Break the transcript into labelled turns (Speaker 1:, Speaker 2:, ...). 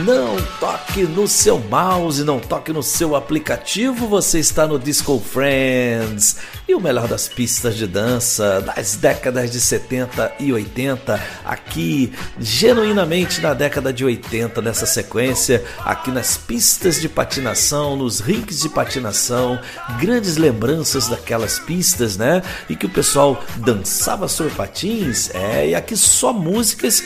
Speaker 1: Não toque no seu mouse, não toque no seu aplicativo, você está no Disco Friends. E o melhor das pistas de dança das décadas de 70 e 80, aqui genuinamente na década de 80, nessa sequência, aqui nas pistas de patinação, nos rinques de patinação, grandes lembranças daquelas pistas, né? E que o pessoal dançava sobre patins, e aqui só músicas